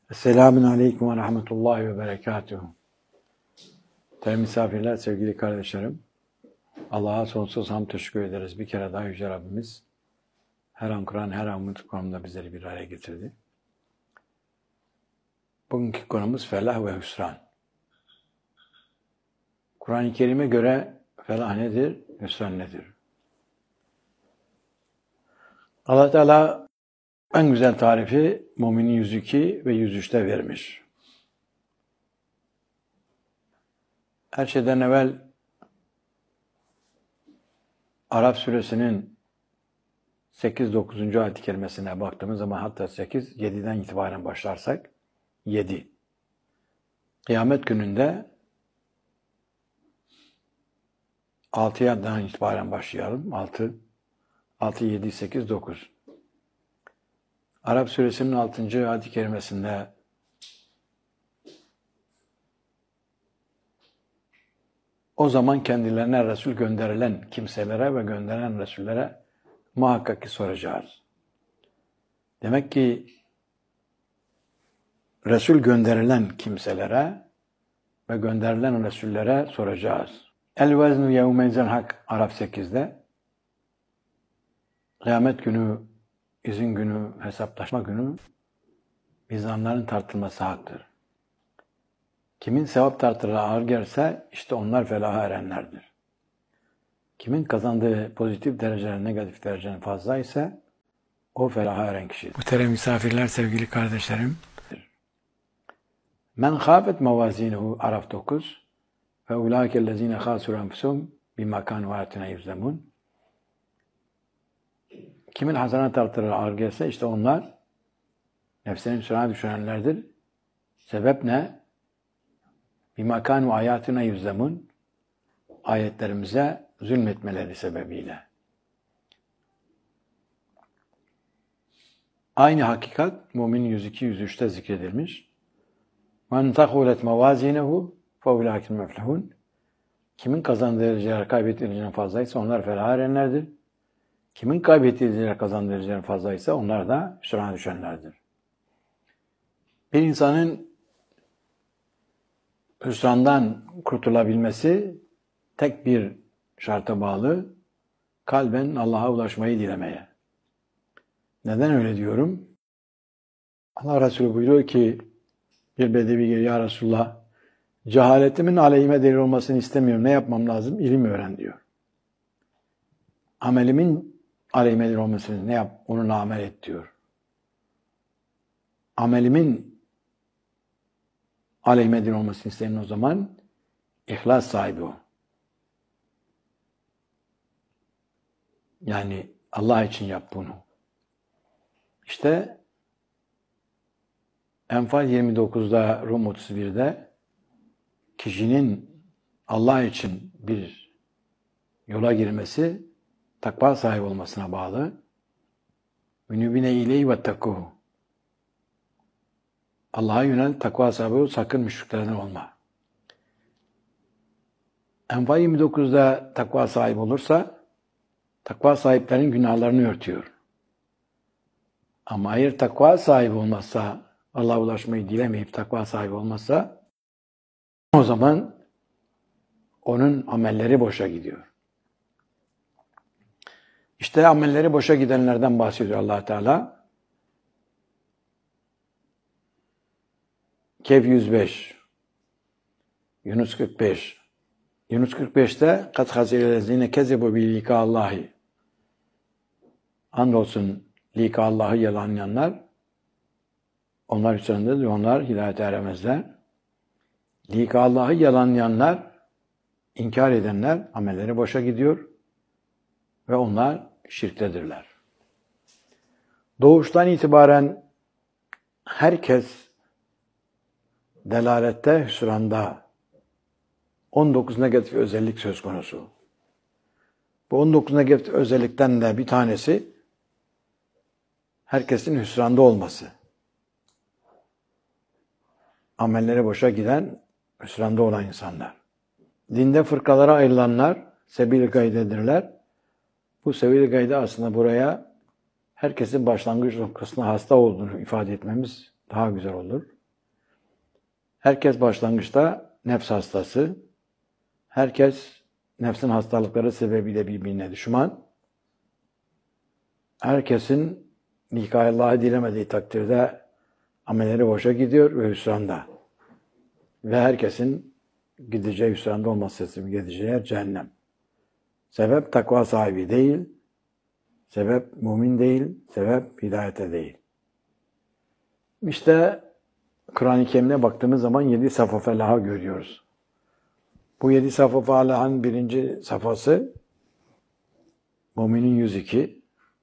Selamun Aleyküm ve Rahmetullahi ve Berekatuhu. Değerli misafirler, sevgili kardeşlerim. Allah'a sonsuz hamd teşekkür ederiz. Bir kere daha Yüce Rabbimiz her an Kur'an, her an umut konumda bizleri bir araya getirdi. Bugünkü konumuz felah ve hüsran. Kur'an-ı Kerim'e göre felah nedir, hüsran nedir? Allah Teala en güzel tarifi Müminin 102 ve 103'te vermiş. Her şeyden evvel Araf suresinin 8-9. ayet-i kerimesine baktığımız zaman hatta 7'den itibaren başlarsak 7. Kıyamet gününde 6'dan itibaren başlayalım. 6, 7, 8, 9. Araf suresinin 6. ayet-i kerimesinde o zaman kendilerine Resul gönderilen kimselere ve gönderilen Resullere muhakkak ki soracağız. Demek ki Resul gönderilen kimselere ve gönderilen Resullere soracağız. El-veznu yevmenzen hak Araf 8'de kıyamet günü, izin günü, hesaplaşma günü mizanların tartılması haktır. Kimin sevap tartıları ağır gelirse işte onlar felaha erenlerdir. Kimin kazandığı pozitif dereceler, negatif dereceler fazla ise o felaha eren kişidir. Muhterem misafirler, sevgili kardeşlerim. Men khafet mevazinehu Araf 9 ve ulaikellezine khasuru enfusum bima kanu ayatina yuzlemun. Kimin hasenat tartıları ağır gelse işte onlar nefsinin hüsrana düşenlerdir. Sebep ne? بِمَا كَانُوا آيَاتِنَا يُزَّمُونَ ayetlerimize zulmetmeleri sebebiyle. Aynı hakikat Mümin 102-103'te zikredilmiş. مَنْ تَخُولَتْ مَوَازِينَهُ فَاُولَٰئِكَ الْمُفْلِحُونَ Kimin kazandığı dereceler kaybettiği dereceler fazlaysa onlar felaha erenlerdir. Kimin kaybettiği dereceler kazandığı dereceler fazlaysa onlar da hüsrana düşenlerdir. Bir insanın hüsrandan kurtulabilmesi tek bir şarta bağlı, kalben Allah'a ulaşmayı dilemeye. Neden öyle diyorum? Allah Resulü buyuruyor ki, bir bedevi geliyor, ya Resulullah, cehaletimin aleyhime delil olmasını istemiyorum, ne yapmam lazım? İlim öğren diyor. Amelimin aleyhime delil olmasını ne yap? Onunla amel et diyor. Amelimin aleyhime delil olmasını isteyen o zaman ihlas sahibi o. Yani Allah için yap bunu. İşte Enfal 29'da, Rum 31'de kişinin Allah için bir yola girmesi takva sahibi olmasına bağlı. Münibine ileyhi ve takkuhu. Allah'a yönel, takva sahibi ol, sakın müşriklerden olma. Enfal 29'da takva sahibi olursa, takva sahiplerinin günahlarını örtüyor. Ama hayır takva sahibi olmazsa, Allah'a ulaşmayı dilemeyip takva sahibi olmazsa, o zaman onun amelleri boşa gidiyor. İşte amelleri boşa gidenlerden bahsediyor Allah Teala. Kehf 105, Yunus 45. Yunus 45'te قَدْ خَسِرَ الَّذِينَ كَذَبُوا بِلِقَاءِ اللّٰهِ Andolsun lika Allah'ı yalanlayanlar, onlar hüsrandadır, onlar hidayete eremezler. Lika Allah'ı yalanlayanlar, inkar edenler amelleri boşa gidiyor ve onlar şirktedirler. Doğuştan itibaren herkes delalette, hüsranda 19 negatif özellik söz konusu. Bu 19 negatif özellikten de bir tanesi herkesin hüsranda olması. Amelleri boşa giden, hüsranda olan insanlar. Dinde fırkalara ayrılanlar sebil-i gaydedirler. Bu sebil-i gayde aslında buraya herkesin başlangıç noktasına hasta olduğunu ifade etmemiz daha güzel olur. Herkes başlangıçta nefs hastası. Herkes nefsin hastalıkları sebebiyle birbirine düşman. Herkesin Allah'ı dilemediği takdirde amelleri boşa gidiyor ve hüsranda. Ve herkesin gideceği hüsranda olması sebebiyle gideceği yer cehennem. Sebep takva sahibi değil, sebep mümin değil, sebep hidayete değil. İşte Kur'an-ı Kerim'e baktığımız zaman 7 safa felahı görüyoruz. Bu 7 safa felahın birinci safhası müminin 102.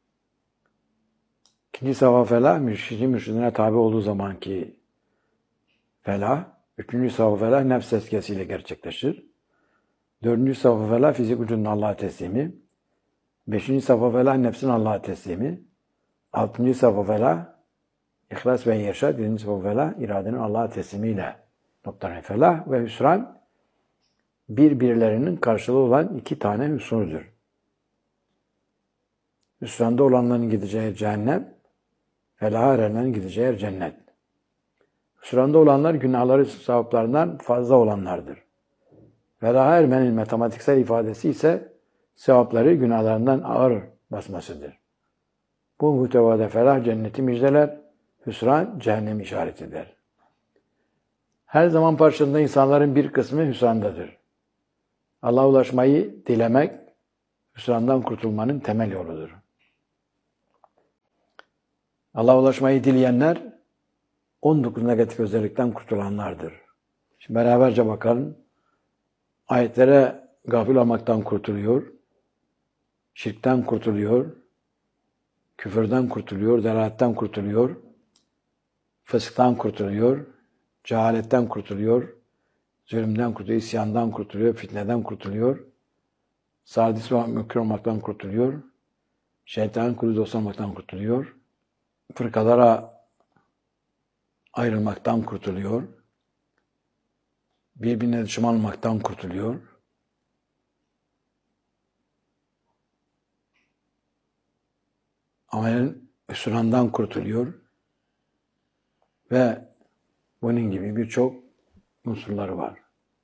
İkinci safa felah mürşidine tabi olduğu zamanki felah. Üçüncü safa felah nefs tezkiyesiyle gerçekleşir. Dördüncü safa felah fizik vücudun Allah'a teslimi. Beşinci safa felah nefsin Allah'a teslimi. Altıncı safa felah İhlas ve yaşa. Yedinci safa felah iradenin Allah'a teslimiyle noktadan felah ve hüsran birbirlerinin karşılığı olan 2 tane hüsnudur. Hüsranda olanların gideceği cehennem, felaha erenlerin gideceği cennet. Hüsranda olanlar günahları sevaplarından fazla olanlardır. Felaha ermenin matematiksel ifadesi ise sevapları günahlarından ağır basmasıdır. Bu muhtevada felah cenneti müjdeler, hüsran cehennem işaret eder. Her zaman parçasında insanların bir kısmı hüsrandadır. Allah'a ulaşmayı dilemek, hüsrandan kurtulmanın temel yoludur. Allah'a ulaşmayı dileyenler 19 negatif özellikten kurtulanlardır. Şimdi beraberce bakalım. Ayetlere gafil olmaktan kurtuluyor, şirkten kurtuluyor, küfürden kurtuluyor, delaletten kurtuluyor, fısktan kurtuluyor, cehaletten kurtuluyor, zulümden kurtuluyor, isyandan kurtuluyor, fitneden kurtuluyor, sadis ve mükür olmaktan kurtuluyor, şeytanın kulu dost olmaktan kurtuluyor, fırkalara ayrılmaktan kurtuluyor, birbirine düşman olmaktan kurtuluyor, amelin hüsrandan kurtuluyor ve bunun gibi birçok unsurları var.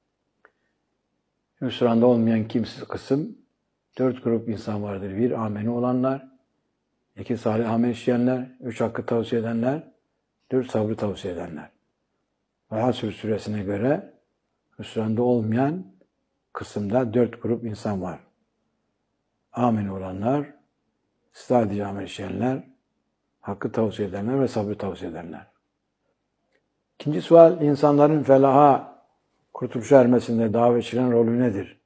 Hüsranda olmayan kimsiz kısım 4 grup insan vardır. 1 ameni olanlar, 2 salih amel işleyenler, 3 hakkı tavsiye edenler, 4 sabrı tavsiye edenler. Ve Hasr suresine göre hüsranda olmayan kısımda 4 grup insan var. Ameni olanlar, sadece amel işleyenler, hakkı tavsiye edenler ve sabrı tavsiye edenler. İkinci sual, insanların felaha, kurtuluşa ermesinde davetçilerin rolü nedir?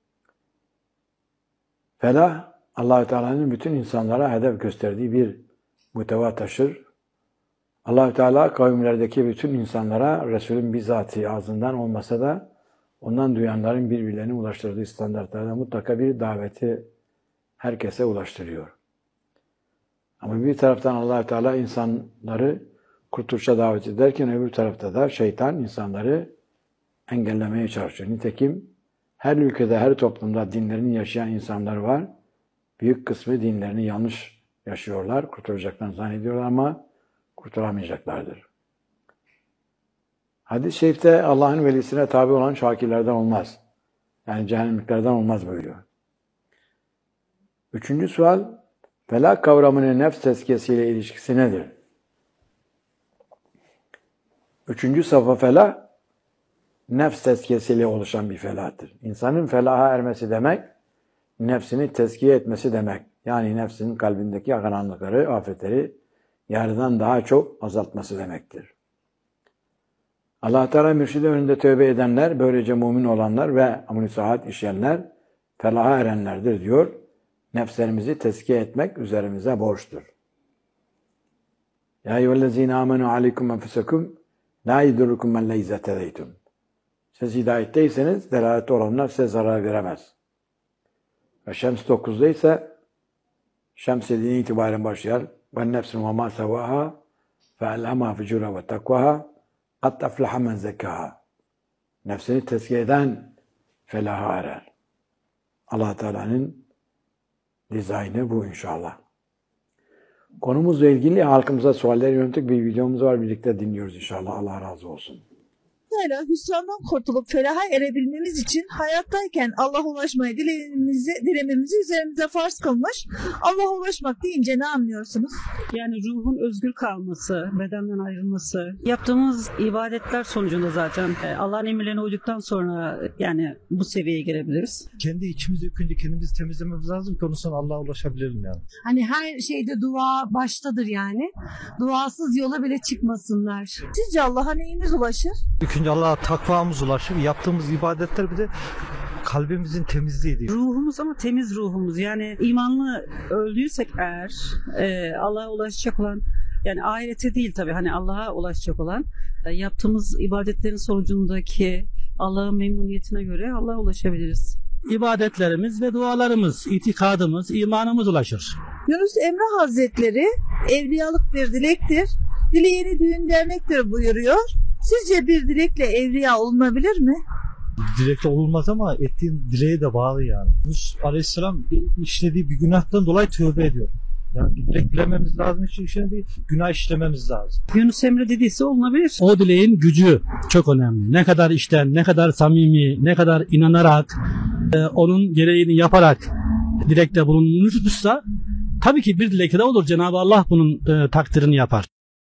Felah, Allah-u Teala'nın bütün insanlara hedef gösterdiği bir muhteva taşır. Allah-u Teala kavimlerdeki bütün insanlara Resul'ün bizzati ağzından olmasa da ondan duyanların birbirlerine ulaştırdığı standartlarda mutlaka bir daveti herkese ulaştırıyor. Ama bir taraftan Allah-u Teala insanları kurtuluşa davet ederken öbür tarafta da şeytan insanları engellemeye çalışıyor. Nitekim her ülkede, her toplumda dinlerini yaşayan insanlar var. Büyük kısmı dinlerini yanlış yaşıyorlar, kurtulacaklarını zannediyorlar ama kurtulamayacaklardır. Hadis-i şerifte Allah'ın velisine tabi olan şakirlerden olmaz. Yani cehennemliklerden olmaz buyuruyor. Üçüncü sual, felah kavramının nefs tezkiyesiyle ilişkisi nedir? Üçüncü safa felah, nefs tezkiyesiyle oluşan bir felahtır. İnsanın felaha ermesi demek, nefsini tezkiye etmesi demek. Yani nefsinin kalbindeki karanlıkları, afetleri yarıdan daha çok azaltması demektir. Allah-u Teala mürşidi önünde tövbe edenler, böylece mümin olanlar ve amel-i sahat işleyenler felaha erenlerdir diyor. Nefslerimizi tezkiye etmek üzerimize borçtur. Ya eyyühellezine amenu aleykum enfusekum la yedurrukum men le izzetedeytum. Siz hidayetteyseniz delalette olanlar size zarar veremez. Ve Şems 9'da ise Şems dediğine itibaren başlar. Ve nefsin ve ma sevaha fe elhama fücura ve takvaha kat aflaha men zekkaha. Nefsini tezkiye eden felaha erer. Allah Teala'nın dizaynı bu inşallah. Konumuzla ilgili halkımıza sualler yönelik bir videomuz var. Birlikte dinliyoruz inşallah. Allah razı olsun. Sırayla hüsrandan kurtulup felaha erebilmemiz için hayattayken Allah'a ulaşmayı dilememizi üzerimize farz kılmış. Allah'a ulaşmak deyince ne anlıyorsunuz? Yani ruhun özgür kalması, bedenden ayrılması, yaptığımız ibadetler sonucunda zaten Allah'ın emirlerine uyduktan sonra yani bu seviyeye gelebiliriz. Kendi içimizi ilk önce kendimizi temizlememiz lazım ki ondan sonra Allah'a ulaşabilelim yani. Hani her şeyde dua baştadır yani. Duasız yola bile çıkmasınlar. Sizce Allah'a neyimiz ulaşır? İlk önce Allah'a takvamız ulaşır. Yaptığımız ibadetler bir de kalbimizin temizliğidir. Ruhumuz ama temiz ruhumuz. Yani imanlı öldüysek eğer Allah'a ulaşacak olan, yani ahirete değil tabii, hani Allah'a ulaşacak olan yaptığımız ibadetlerin sonucundaki Allah'ın memnuniyetine göre Allah'a ulaşabiliriz. İbadetlerimiz ve dualarımız, itikadımız, imanımız ulaşır. Yunus Emre Hazretleri evliyalık bir dilektir, dileğeni düğün dernektir buyuruyor. Sizce bir dilekle evliya olunabilir mi? Dilekte olmaz ama ettiğin dileğe de bağlı yani. Yunus Aleyhisselam işlediği bir günahtan dolayı tövbe ediyor. Yani bir dilek dilememiz lazım, için bir günah işlememiz lazım. Yunus Emre dediyse olunabilir. O dileğin gücü çok önemli. Ne kadar içten, ne kadar samimi, ne kadar inanarak, onun gereğini yaparak dilekte bulunursa tabii ki bir dilekte olur. Cenab-ı Allah bunun takdirini yapar.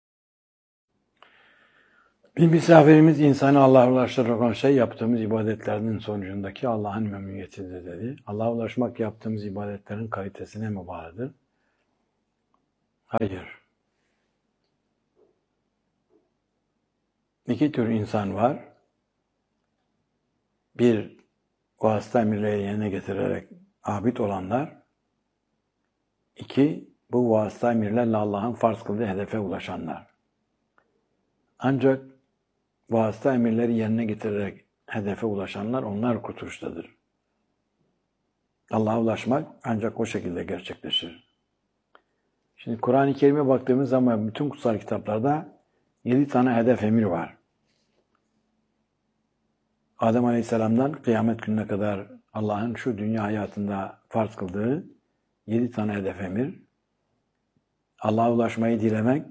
Bir misafirimiz insanı Allah'a ulaştıracak olan şey yaptığımız ibadetlerinin sonucundaki Allah'ın memnuniyetidir dedi. Allah'a ulaşmak yaptığımız ibadetlerin kalitesine mi bağlıdır? Hayır. İki tür insan var. Bir, vasıta emirleri yerine getirerek abid olanlar. İki, bu vasıta emirlerle Allah'ın farz kıldığı hedefe ulaşanlar. Ancak vasıta emirleri yerine getirerek hedefe ulaşanlar, onlar kurtuluştadır. Allah'a ulaşmak ancak o şekilde gerçekleşir. Şimdi Kur'an-ı Kerim'e baktığımız zaman bütün kutsal kitaplarda 7 tane hedef emir var. Adem Aleyhisselam'dan kıyamet gününe kadar Allah'ın şu dünya hayatında farz kıldığı 7 tane hedef emir. Allah'a ulaşmayı dilemek,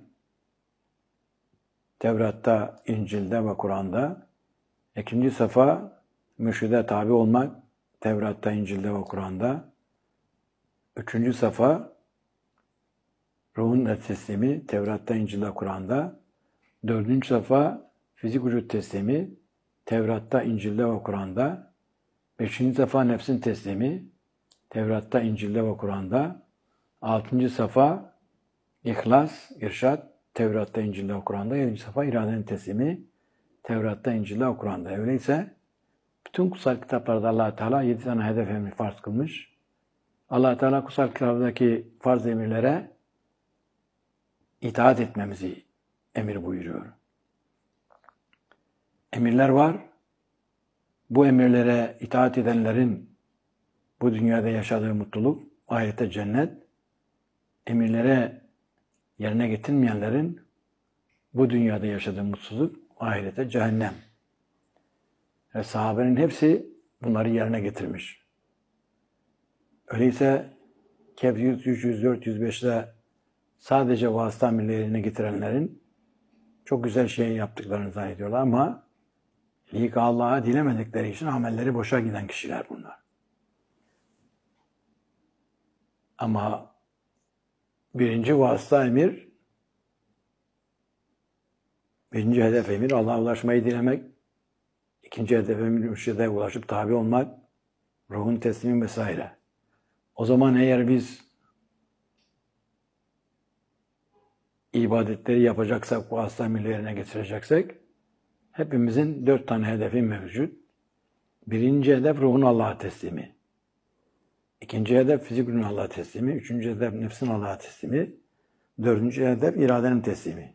Tevrat'ta, İncil'de ve Kur'an'da. İkinci safa, mürşide tabi olmak, Tevrat'ta, İncil'de ve Kur'an'da. Üçüncü safa, ruhun teslimi, Tevrat'ta, İncil'de, Kur'an'da. Dördüncü safa, fizik vücut teslimi, Tevrat'ta, İncil'de ve Kur'an'da. Beşinci safa, nefsin teslimi, Tevrat'ta, İncil'de ve Kur'an'da. Altıncı safa, İhlas, irşad, Tevrat'ta, İncil'de ve Kur'an'da. Yedinci safa, iradenin teslimi, Tevrat'ta, İncil'de ve Kur'an'da. Öyleyse bütün kutsal kitaplarda Allah Teala 7 tane hedef emri farz kılmış. Allah Teala kutsal kitaplardaki farz emirlere itaat etmemizi emir buyuruyor. Emirler var. Bu emirlere itaat edenlerin bu dünyada yaşadığı mutluluk, ahirette cennet. Emirlere yerine getirmeyenlerin bu dünyada yaşadığı mutsuzluk, ahirette cehennem. Ve sahabenin hepsi bunları yerine getirmiş. Öyleyse Kehf 103, 104, 105'te sadece vasıta emirleri yerine getirenlerin çok güzel şey yaptıklarını zannediyorlar ama lik Allah'a dilemedikleri için amelleri boşa giden kişiler bunlar. Ama birinci vasıta emir, birinci hedef emir Allah'a ulaşmayı dilemek, ikinci hedef emir mürşide ulaşıp tabi olmak, ruhun teslimi vesaire. O zaman eğer biz ibadetleri yapacaksak, vasıta emirlerine getireceksek, hepimizin 4 tane hedefi mevcut. Birinci hedef ruhun Allah'a teslimi. İkinci hedef fizik ürünün Allah'a teslimi. Üçüncü hedef nefsin Allah'a teslimi. Dördüncü hedef iradenin teslimi.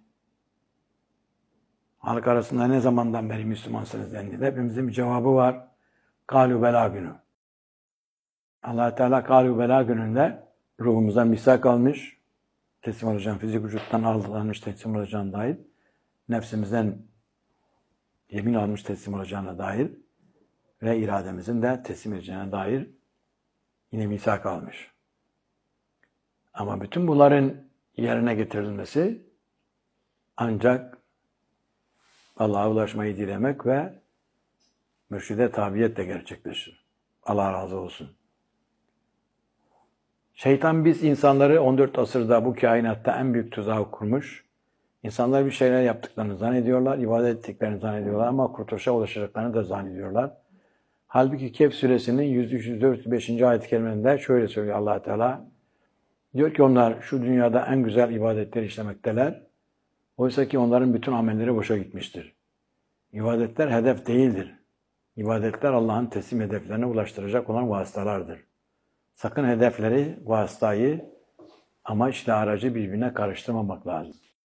Halk arasında ne zamandan beri Müslümansınız dendiğinde hepimizin bir cevabı var. Kâlû belâ günü. Allah Teala kâlû belâ gününde ruhumuzdan misak almış. Teslim olacağım, fizik vücuttan aldanmış teslim olacağına dair. Nefsimizden yemin almış teslim olacağına dair. Ve irademizin de teslim edeceğine dair yine misak almış. Ama bütün bunların yerine getirilmesi ancak Allah'a ulaşmayı dilemek ve mürşide tabiyetle gerçekleşir. Allah razı olsun. Şeytan biz insanları 14 asırda bu kainatta en büyük tuzağı kurmuş. İnsanlar bir şeyler yaptıklarını zannediyorlar, ibadet ettiklerini zannediyorlar ama kurtuluşa ulaşacaklarını da zannediyorlar. Halbuki Kehf suresinin 103-105. ayet-i kerimelerinde şöyle söylüyor Allah Teala. Diyor ki onlar şu dünyada en güzel ibadetleri işlemekteler. Oysa ki onların bütün amelleri boşa gitmiştir. İbadetler hedef değildir. İbadetler Allah'ın teslim hedeflerine ulaştıracak olan vasıtalardır. Sakın hedefleri, vasıtayı, amaçla aracı birbirine karıştırmamak lazım.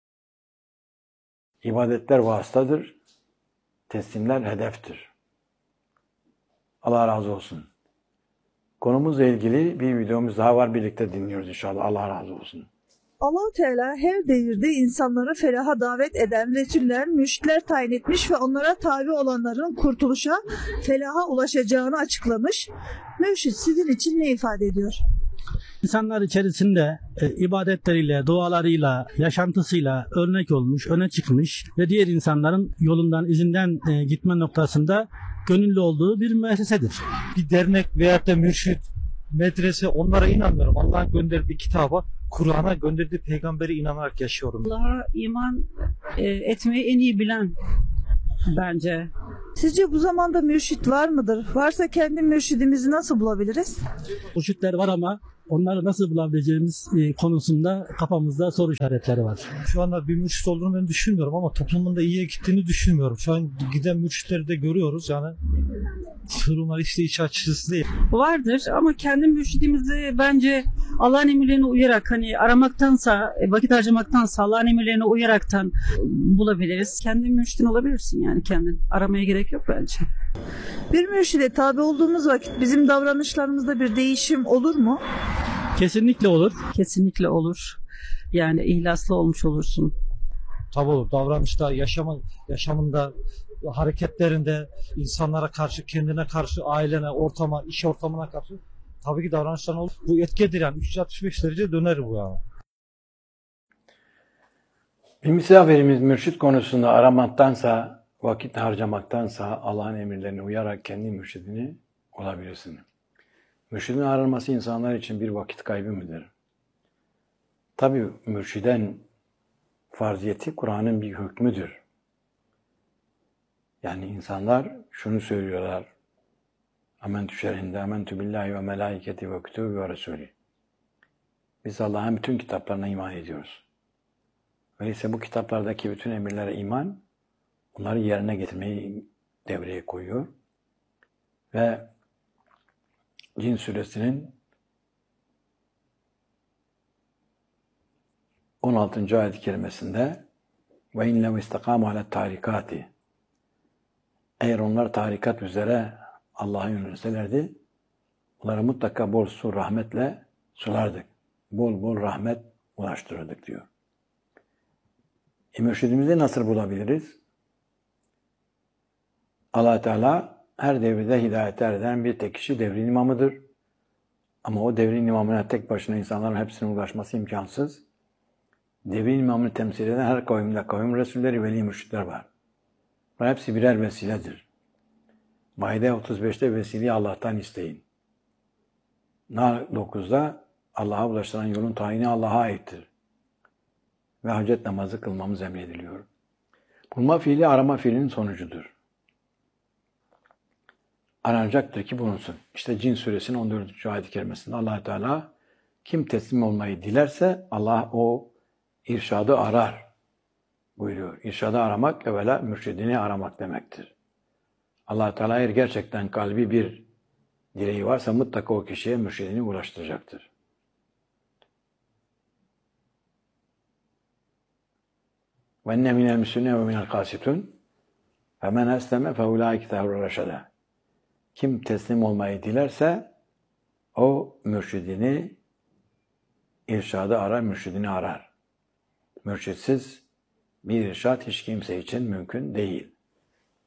İbadetler vasıtadır, teslimler hedeftir. Allah razı olsun. Konumuzla ilgili bir videomuz daha var, birlikte dinliyoruz inşallah. Allah razı olsun. Allah-u Teala her devirde insanları felaha davet eden Resuller, mürşitler tayin etmiş ve onlara tabi olanların kurtuluşa, felaha ulaşacağını açıklamış. Mürşit sizin için ne ifade ediyor? İnsanlar içerisinde ibadetleriyle, dualarıyla, yaşantısıyla örnek olmuş, öne çıkmış ve diğer insanların yolundan, izinden gitme noktasında gönüllü olduğu bir müessesedir. Bir dernek veya da mürşit, medrese, onlara inanmıyorum. Allah'ın gönderdiği kitaba, Kur'an'a gönderdiği peygambere inanarak yaşıyorum. Allah'a iman etmeyi en iyi bilen bence. Sizce bu zamanda mürşit var mıdır? Varsa kendi mürşidimizi nasıl bulabiliriz? Mürşitler var ama onları nasıl bulabileceğimiz konusunda kafamızda soru işaretleri var. Şu anda bir mürşit olduğunu ben düşünmüyorum ama toplumun da iyiye gittiğini düşünmüyorum. Şu an giden mürşitleri de görüyoruz yani. Durumlar işte iç açıcısı değil. Vardır ama kendi mürşidimizi bence Allah'ın emirlerine uyarak, hani aramaktansa, vakit harcamaktansa Allah'ın emirlerine uyaraktan bulabiliriz. Kendi mürşidin olabilirsin yani, kendin. Aramaya gerek yok bence. Bir mürşide tabi olduğumuz vakit bizim davranışlarımızda bir değişim olur mu? Kesinlikle olur. Kesinlikle olur. Yani ihlaslı olmuş olursun. Tabii olur. Davranışta, yaşamında, hareketlerinde, insanlara karşı, kendine karşı, ailene, ortama, iş ortamına karşı tabii ki davranışların olur. Bu etkidir yani. 365 derece döner bu yani. Bir misafirimiz mürşit konusunda aramaktansa, vakit harcamaktansa Allah'ın emirlerine uyarak kendi mürşidini olabilirsin. Mürşidin aranması insanlar için bir vakit kaybı mıdır? Tabii mürşiden farziyeti Kur'an'ın bir hükmüdür. Yani insanlar şunu söylüyorlar. Amentü şerhinde, amentü billahi ve melaiketi ve kütübü ve resulü. Biz Allah'ın bütün kitaplarına iman ediyoruz. Öyleyse bu kitaplardaki bütün emirlere iman, onları yerine getirmeyi devreye koyuyor. Ve Cin suresinin 16. ayet-i kerimesinde ve inlev istakamu ale tarikati, eğer onlar tarikat üzere Allah'a yönelselerdi, onlara mutlaka bol su rahmetle sulardık. Bol bol rahmet ulaştırırdık diyor. Mürşidimizi nasıl bulabiliriz? Allah Teala her devirde hidayete eren bir tek kişi devrin imamıdır. Ama o devrin imamına tek başına insanların hepsine ulaşması imkansız. Devrin imamını temsil eden her kavimde kavim resulleri, veli mürşitler var. Bunlar hepsi birer vesiledir. Maide 35'te vesileyi Allah'tan isteyin. Nahl 9'da Allah'a ulaştıran yolun tayini Allah'a aittir. Ve hacet namazı kılmamız emrediliyor. Bulma fiili arama fiilinin sonucudur. Aranacaktır ki bulunsun. İşte Cin suresinin 14. ayet-i kerimesinde Allah Teala kim teslim olmayı dilerse Allah o irşadı arar buyuruyor. İrşadı aramak evvela mürşidini aramak demektir. Allah Teala eğer gerçekten kalbi bir dileği varsa mutlaka o kişiye mürşidini ulaştıracaktır. Ve enne minel müslüne ve minel kasitun ve men esleme fe ulaike tehru reşede. Kim teslim olmayı dilerse o mürşidini, irşadı arar, mürşidini arar. Mürşitsiz bir irşad hiç kimse için mümkün değil.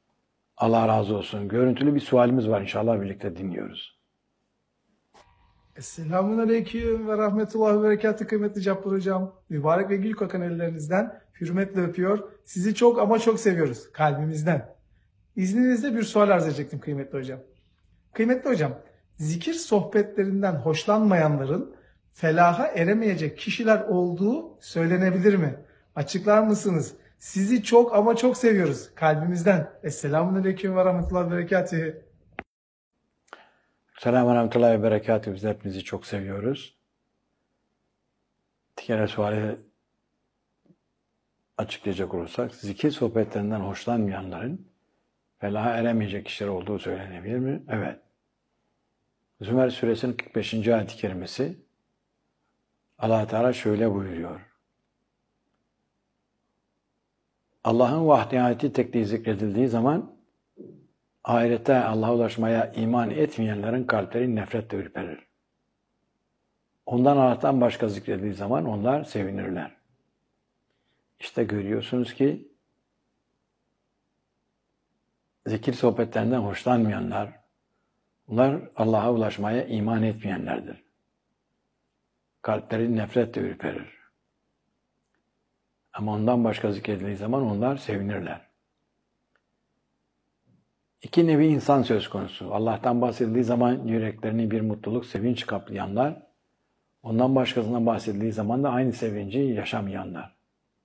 Allah razı olsun. Görüntülü bir sualimiz var, inşallah birlikte dinliyoruz. Esselamun Aleyküm ve Rahmetullahi ve Berekatü kıymetli Cabbar Hocam. Mübarek ve gül kokan ellerinizden hürmetle öpüyor. Sizi çok ama çok seviyoruz kalbimizden. İzninizle bir sual arz edecektim kıymetli hocam. Kıymetli hocam, zikir sohbetlerinden hoşlanmayanların felaha eremeyecek kişiler olduğu söylenebilir mi? Açıklar mısınız? Sizi çok ama çok seviyoruz kalbimizden. Esselamun Aleyküm ve Rahmetullahi ve Berekatühü. Selamun Aleyküm ve Berekatühü. Biz hepinizi çok seviyoruz. Bir kere suali açıklayacak olursak, zikir sohbetlerinden hoşlanmayanların felaha eremeyecek kişiler olduğu söylenebilir mi? Evet. Zümer suresinin 45. ayet-i kerimesi Allah Teala şöyle buyuruyor. Allah'ın vahdaniyeti tekliği zikredildiği zaman ahirette Allah'a ulaşmaya iman etmeyenlerin kalpleri nefretle ürperir. Ondan Allah'tan başka zikredildiği zaman onlar sevinirler. İşte görüyorsunuz ki zikir sohbetlerinden hoşlanmayanlar, bunlar Allah'a ulaşmaya iman etmeyenlerdir. Kalpleri nefretle ürperir. Ama ondan başka zikredildiği zaman onlar sevinirler. İki nevi insan söz konusu. Allah'tan bahsedildiği zaman yüreklerini bir mutluluk, sevinç kaplayanlar, ondan başkasından bahsedildiği zaman da aynı sevinci yaşamayanlar.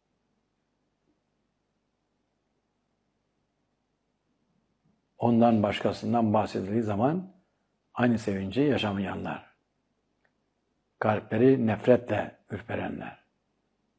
Ondan başkasından bahsedildiği zaman aynı sevinci yaşamayanlar. Kalpleri nefretle ürperenler.